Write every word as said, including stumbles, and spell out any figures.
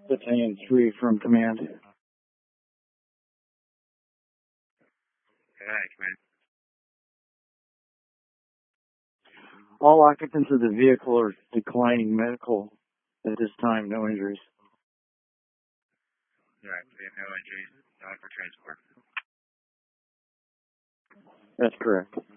Battalion three from command. Good night, command. All occupants of the vehicle are declining medical at this time, no injuries. All right, we have no injuries, not for transport. That's correct.